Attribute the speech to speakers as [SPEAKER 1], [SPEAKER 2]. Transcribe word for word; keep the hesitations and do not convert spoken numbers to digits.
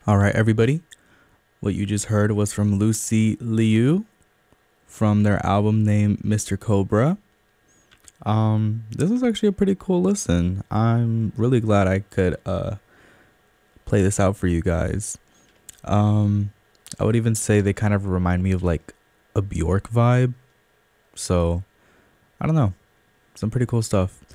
[SPEAKER 1] All right, everybody. What you just heard was from Lucy Liu from their album named mister Cobra. Um, this is actually a pretty cool listen. I'm really glad I could uh play this out for you guys. Um, I would even say they kind of remind me of like a Bjork vibe. So I don't know, some pretty cool stuff.